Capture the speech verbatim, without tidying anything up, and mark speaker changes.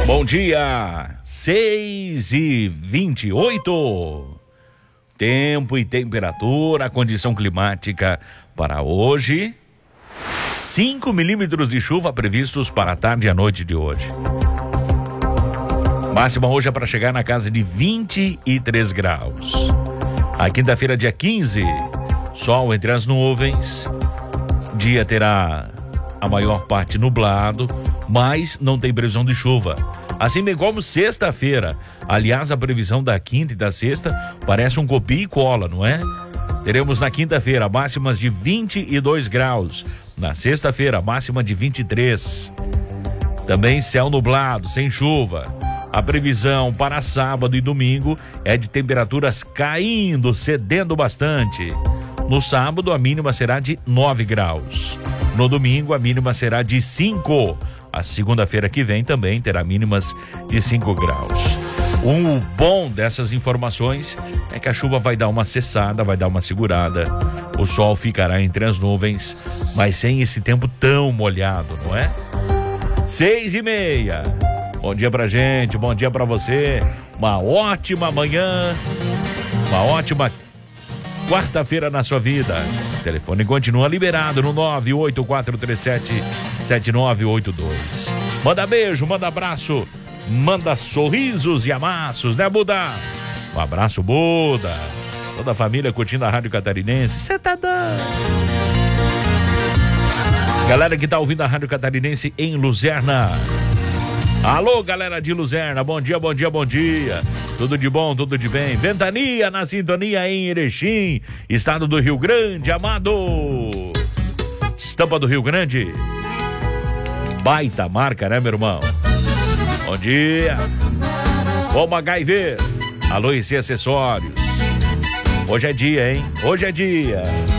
Speaker 1: Bom dia, seis e vinte e oito. Tempo e temperatura, condição climática para hoje. cinco milímetros de chuva previstos para a tarde e a noite de hoje. Máxima hoje é para chegar na casa de vinte e três graus. A quinta-feira, dia quinze, sol entre as nuvens. Dia terá a maior parte nublado, mas não tem previsão de chuva. Assim bem como sexta-feira. Aliás, a previsão da quinta e da sexta parece um copia e cola, não é? Teremos na quinta-feira máximas de vinte e dois graus. Na sexta-feira, máxima de vinte e três. Também céu nublado, sem chuva. A previsão para sábado e domingo é de temperaturas caindo, cedendo bastante. No sábado, a mínima será de nove graus. No domingo, a mínima será de cinco. A segunda-feira que vem também terá mínimas de cinco graus. O bom dessas informações é que a chuva vai dar uma cessada, vai dar uma segurada. O sol ficará entre as nuvens, mas sem esse tempo tão molhado, não é? Seis e meia. Bom dia pra gente, bom dia pra você. Uma ótima manhã, uma ótima quarta-feira na sua vida. O telefone continua liberado no nove oito quatro três sete sete nove oito dois. Manda beijo, manda abraço, manda sorrisos e amassos, né, Buda? Um abraço, Buda. Toda a família curtindo a Rádio Catarinense. Cê tá dando. Galera que tá ouvindo a Rádio Catarinense em Luzerna. Alô, galera de Luzerna, bom dia, bom dia, bom dia. Tudo de bom, tudo de bem. Ventania na sintonia em Erechim, estado do Rio Grande, amado. Estampa do Rio Grande. Baita marca, né, meu irmão? Bom dia. Vamos H I V. Alô, e C Acessórios. Hoje é dia, hein? Hoje é dia.